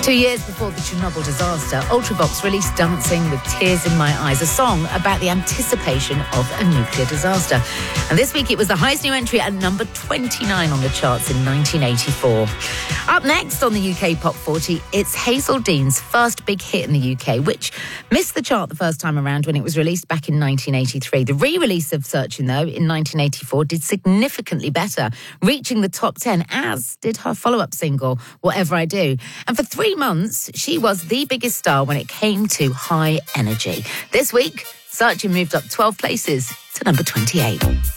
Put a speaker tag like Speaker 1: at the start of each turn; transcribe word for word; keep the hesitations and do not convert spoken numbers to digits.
Speaker 1: Two years before the Chernobyl disaster, Ultravox released Dancing with Tears in My Eyes, a song about the anticipation of a nuclear disaster. And this week it was the highest new entry at number twenty-nine on the charts in nineteen eighty-four. Up next on the U K Pop forty, it's Hazel Dean's first big hit in the U K, which missed the chart the first time around when it was released back in nineteen eighty-three. The re-release of Searching, though, in nineteen eighty-four did significantly better, reaching the top ten, as did her follow-up single, Whatever I Do. And for three months, she was the biggest star when it came to high energy. This week, Searching moved up twelve places to number twenty-eight.